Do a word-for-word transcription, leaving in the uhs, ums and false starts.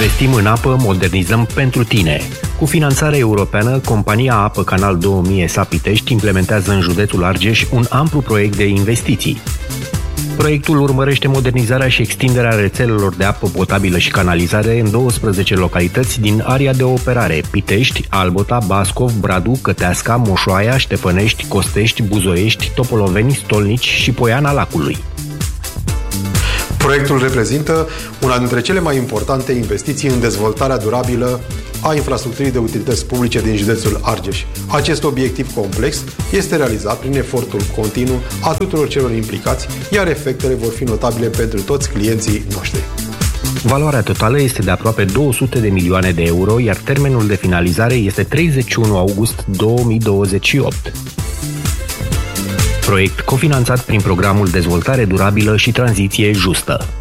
Investim în apă, modernizăm pentru tine. Cu finanțare europeană, compania Apă Canal două mii S A Pitești implementează în județul Argeș un amplu proiect de investiții. Proiectul urmărește modernizarea și extinderea rețelelor de apă potabilă și canalizare în douăsprezece localități din area de operare: Pitești, Albota, Bascov, Bradu, Căteasca, Moșoaia, Ștefănești, Costești, Buzoiești, Topoloveni, Stolnici și Poiana Lacului. Proiectul reprezintă una dintre cele mai importante investiții în dezvoltarea durabilă a infrastructurii de utilități publice din județul Argeș. Acest obiectiv complex este realizat prin efortul continuu a tuturor celor implicați, iar efectele vor fi notabile pentru toți clienții noștri. Valoarea totală este de aproape două sute de milioane de euro, iar termenul de finalizare este treizeci și unu august două mii douăzeci și opt. Proiect cofinanțat prin programul Dezvoltare Durabilă și Tranziție Justă.